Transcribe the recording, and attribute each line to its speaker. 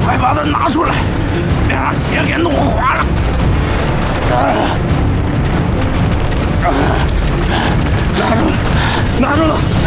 Speaker 1: 快把它拿出来，别让血给弄滑了。拿住了，拿住了。